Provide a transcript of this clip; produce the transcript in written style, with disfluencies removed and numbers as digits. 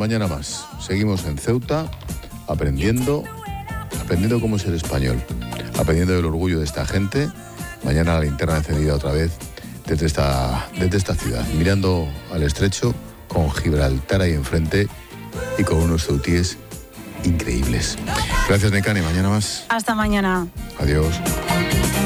mañana más. Seguimos en Ceuta aprendiendo cómo ser español, aprendiendo del orgullo de esta gente. Mañana la linterna encendida otra vez desde esta ciudad, mirando al estrecho con Gibraltar ahí enfrente y con unos ceutíes increíbles. Gracias, Nekane. Mañana más. Hasta mañana. Adiós.